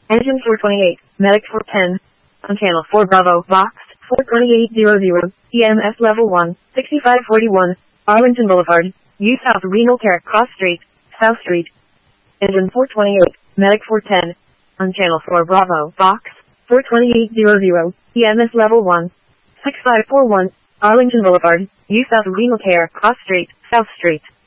Engine 428, Medic 410. On channel 4 Bravo, Vox 42800, EMS level 1, 6541, Arlington Boulevard, U South Renal Care, Cross Street, South Street. Engine 428, Medic 410. On channel 4 Bravo, Vox 42800, EMS level 1, 6541, Arlington Boulevard, U South Renal Care, Cross Street, South Street.